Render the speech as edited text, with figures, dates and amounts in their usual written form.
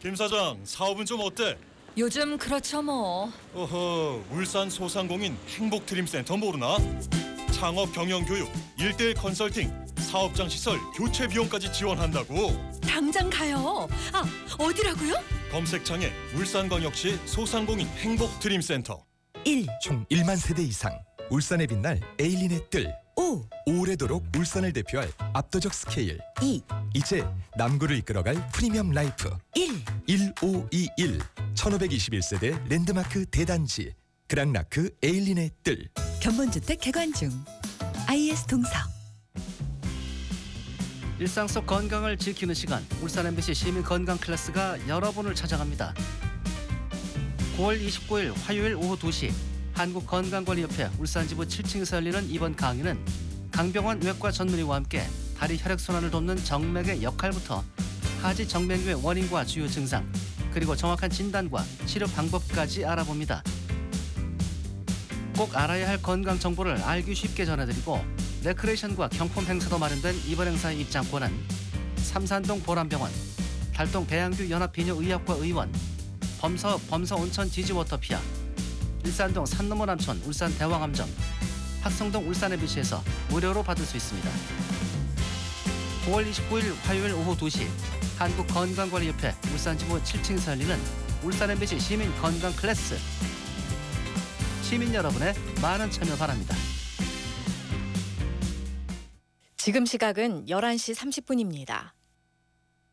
김 사장, 사업은 좀 어때? 요즘 그렇죠 뭐. 어허, 울산 소상공인 행복드림센터 모르나? 창업 경영 교육, 1:1 컨설팅, 사업장 시설 교체 비용까지 지원한다고. 당장 가요. 아, 어디라고요? 검색창에 울산광역시 소상공인 행복드림센터. 1. 총 1만 세대 이상 울산에 빛날 에일린의 뜰. 5. 오래도록 울산을 대표할 압도적 스케일. 2. 이제 남구를 이끌어갈 프리미엄 라이프. 1. 1521 1521세대 랜드마크 대단지 그랑라크 에일린의 뜰. 견본주택 개관 중. IS 동서. 일상 속 건강을 지키는 시간, 울산 MBC 시민 건강 클래스가 여러분을 찾아갑니다. 9월 29일 화요일 오후 2시 한국건강관리협회 울산지부 7층에서 열리는 이번 강의는 강병원 외과 전문의와 함께 다리 혈액순환을 돕는 정맥의 역할부터 하지 정맥류의 원인과 주요 증상, 그리고 정확한 진단과 치료 방법까지 알아봅니다. 꼭 알아야 할 건강 정보를 알기 쉽게 전해드리고 레크레이션과 경품 행사도 마련된 이번 행사의 입장권은 삼산동 보람병원, 달동 배양규 연합비뇨의학과 의원, 범서 온천 지지워터피아, 일산동 산너머 남촌 울산 대왕암점, 학성동 울산 MBC에서 무료로 받을 수 있습니다. 9월 29일 화요일 오후 2시 한국건강관리협회 울산지부 7층에서 열리는 울산 MBC 시민 건강 클래스. 시민 여러분의 많은 참여 바랍니다. 지금 시각은 11시 30분입니다.